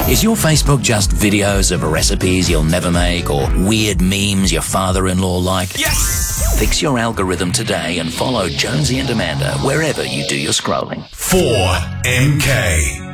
Is your Facebook just videos of recipes you'll never make or weird memes your father-in-law like? Yes! Fix your algorithm today and follow Jonesy and Amanda wherever you do your scrolling. 4MK.